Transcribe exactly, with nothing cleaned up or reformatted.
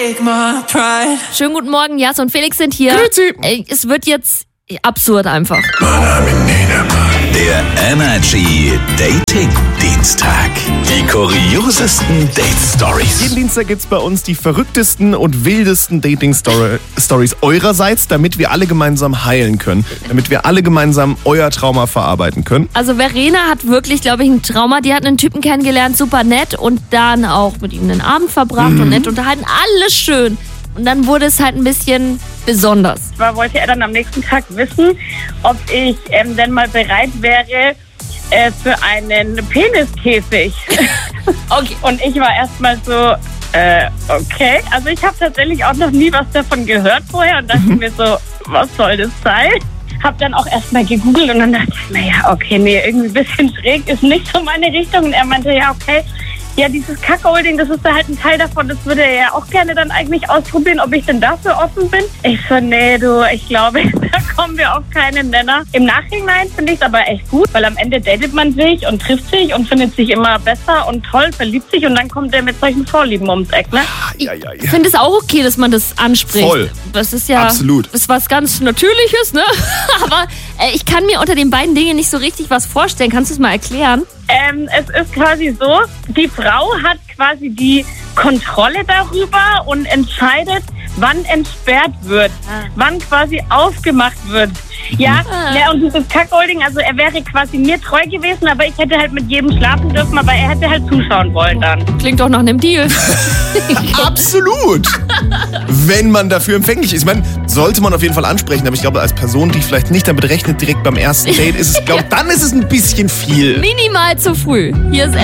Schönen guten Morgen, Jas und Felix sind hier. Grüezi. Ey, es wird jetzt absurd einfach. Der Energy Dating Dienstag. Die kuriosesten Date-Stories. Jeden Dienstag gibt's bei uns die verrücktesten und wildesten Dating-Stories eurerseits, damit wir alle gemeinsam heilen können. Damit wir alle gemeinsam euer Trauma verarbeiten können. Also Verena hat wirklich, glaube ich, ein Trauma. Die hat einen Typen kennengelernt, super nett und dann auch mit ihm einen Abend verbracht mhm. und nett unterhalten. Alles schön. Und dann wurde es halt ein bisschen besonders. Zwar wollte er dann am nächsten Tag wissen, ob ich ähm, denn mal bereit wäre äh, für einen Peniskäfig. Okay. Und ich war erstmal so, äh, okay. Also ich habe tatsächlich auch noch nie was davon gehört vorher und dachte mir so, was soll das sein? Hab dann auch erstmal gegoogelt und dann dachte ich, naja, okay, nee, irgendwie ein bisschen schräg ist nicht so meine Richtung. Und er meinte, ja, okay. Ja, dieses Cuckolding, das ist da halt ein Teil davon, das würde er ja auch gerne dann eigentlich ausprobieren, ob ich denn dafür offen bin. Ich so, nee, du, ich glaube, da kommen wir auf keinen Nenner. Im Nachhinein finde ich es aber echt gut, weil am Ende datet man sich und trifft sich und findet sich immer besser und toll, verliebt sich und dann kommt er mit solchen Vorlieben ums Eck, ne? Ich finde es auch okay, dass man das anspricht. Voll. Das ist ja Absolut. Das ist was ganz Natürliches, ne? Aber äh, ich kann mir unter den beiden Dingen nicht so richtig was vorstellen. Kannst du es mal erklären? Ähm, es ist quasi so, die Frau hat quasi die Kontrolle darüber und entscheidet, wann entsperrt wird, ah. wann quasi aufgemacht wird. Ja, ah. ja, und dieses Cuckolding, also er wäre quasi mir treu gewesen, aber ich hätte halt mit jedem schlafen dürfen, aber er hätte halt zuschauen wollen dann. Klingt doch nach einem Deal. Absolut! Wenn man dafür empfänglich ist. Ich meine, sollte man auf jeden Fall ansprechen, aber ich glaube, als Person, die vielleicht nicht damit rechnet, direkt beim ersten Date, ist es, glaube, dann ist es ein bisschen viel. Minimal zu früh. Hier ist